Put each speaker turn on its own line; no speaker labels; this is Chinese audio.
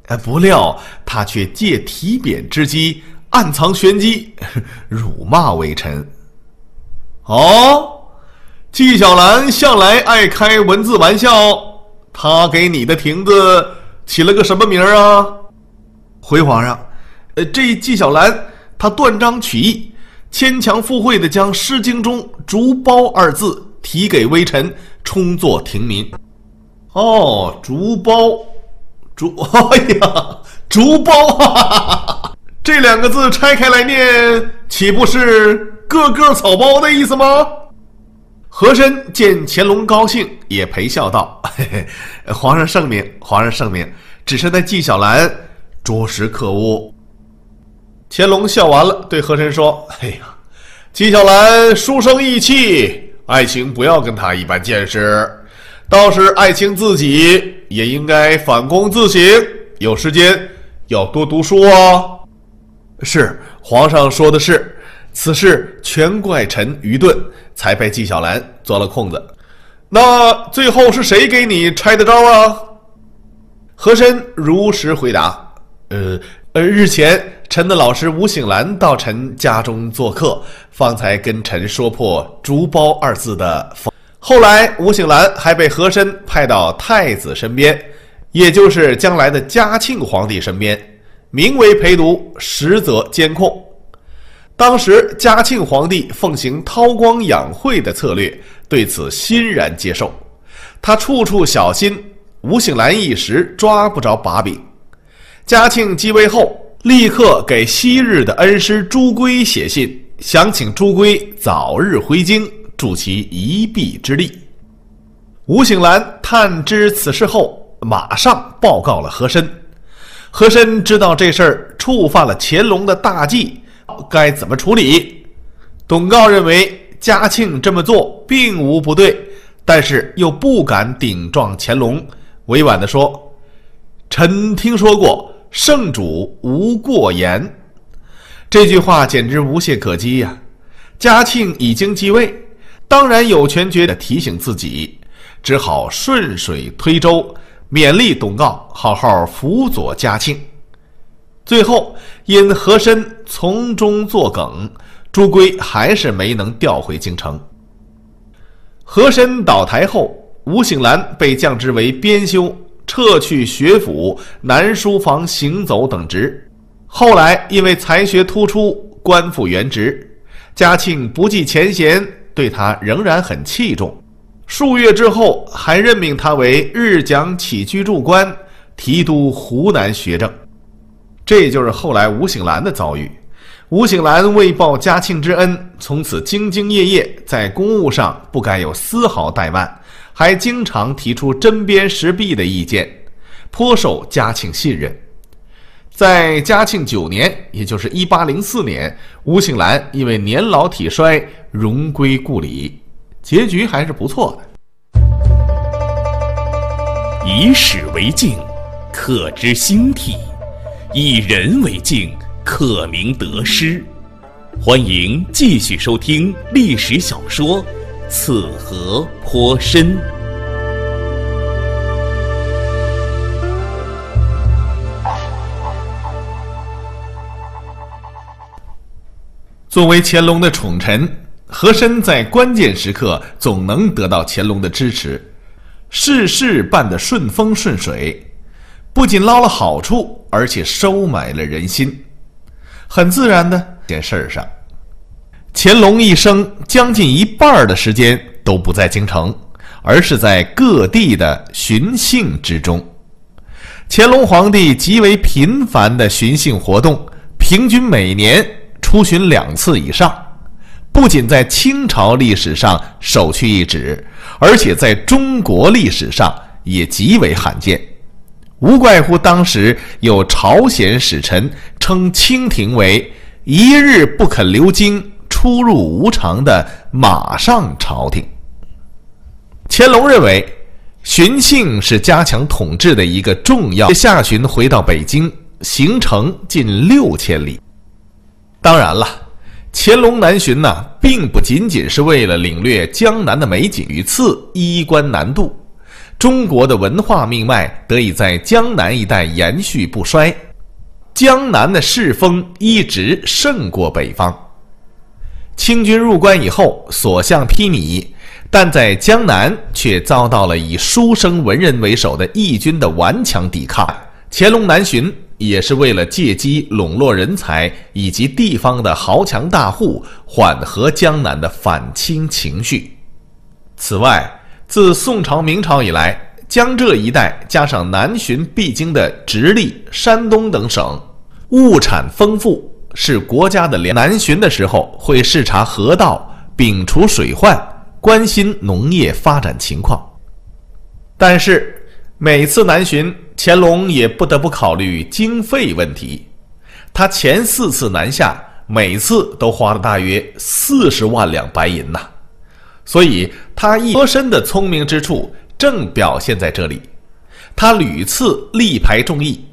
不料他却借提贬之机暗藏玄机，辱骂微臣。哦，纪晓岚向来爱开文字玩笑，他给你的亭子起了个什么名啊？回皇上，这纪晓岚他断章取义，牵强附会地将《诗经》中“竹苞”二字题给微臣，充作亭名。哦，竹苞，哎呀，竹苞啊！这两个字拆开来念，岂不是个个草包的意思吗？和珅见乾隆高兴，也陪笑道：“嘿嘿，皇上圣明，皇上圣明，只是那纪晓岚着实可恶。”乾隆笑完了，对和珅说：“哎呀，纪晓岚书生意气，爱卿不要跟他一般见识。倒是爱卿自己也应该反躬自省，有时间要多读书啊。”是，皇上说的是，此事全怪臣愚钝，才被纪晓岚钻了空子。那最后是谁给你拆的招啊？和珅如实回答：日前臣的老师吴醒兰到臣家中做客，方才跟臣说破“竹苞”二字的风。后来吴醒兰还被和珅派到太子身边，也就是将来的嘉庆皇帝身边，名为陪读，实则监控。当时嘉庆皇帝奉行韬光养晦的策略，对此欣然接受，他处处小心，吴醒兰一时抓不着把柄。嘉庆继位后，立刻给昔日的恩师朱圭写信，想请朱圭早日回京，助其一臂之力。吴醒兰探知此事后，马上报告了和珅。和珅知道这事儿触犯了乾隆的大忌，该怎么处理？董诰认为嘉庆这么做并无不对，但是又不敢顶撞乾隆，委婉地说：“臣听说过圣主无过言。”这句话简直无懈可击呀！嘉庆已经继位，当然有权觉地提醒自己，只好顺水推舟，勉励董诰好好辅佐嘉庆。最后因和珅从中作梗，朱圭还是没能调回京城。和珅倒台后，吴醒兰被降职为编修，撤去学府、南书房行走等职。后来因为才学突出，官复原职。嘉庆不计前嫌，对他仍然很器重。数月之后，还任命他为日讲起居注官，提督湖南学政。这就是后来吴醒兰的遭遇。吴醒兰为报嘉庆之恩，从此兢兢业业，在公务上不敢有丝毫怠慢，还经常提出针砭时弊的意见，颇受嘉庆信任。在嘉庆9年，也就是1804年，吴醒兰因为年老体衰，荣归故里，结局还是不错的。
以史为镜，可知兴替；以人为镜，可明得失。欢迎继续收听历史小说《此河颇深》。
作为乾隆的宠臣，和珅在关键时刻总能得到乾隆的支持，事事办得顺风顺水，不仅捞了好处，而且收买了人心。很自然的这件事上，乾隆一生将近一半的时间都不在京城，而是在各地的巡幸之中。乾隆皇帝极为频繁的巡幸活动，平均每年出巡2次以上，不仅在清朝历史上首屈一指，而且在中国历史上也极为罕见。无怪乎当时有朝鲜使臣称清廷为一日不肯留京，出入无常的马上朝廷。乾隆认为巡幸是加强统治的一个重要，下旬回到北京，行程近6000里。当然了，乾隆南巡并不仅仅是为了领略江南的美景与次衣冠南渡， 中国的文化命脉得以在江南一带延续不衰，江南的世风一直胜过北方。清军入关以后所向披靡，但在江南却遭到了以书生文人为首的义军的顽强抵抗。乾隆南巡也是为了借机笼络人才以及地方的豪强大户，缓和江南的反清情绪。此外，自宋朝明朝以来，江浙一带加上南巡必经的直隶、山东等省，物产丰富，是国家的粮。南巡的时候会视察河道，摒除水患，关心农业发展情况。但是每次南巡，乾隆也不得不考虑经费问题。他前4次南下，每次都花了大约40万两白银呐。所以他一身的聪明之处正表现在这里。他屡次力排众议，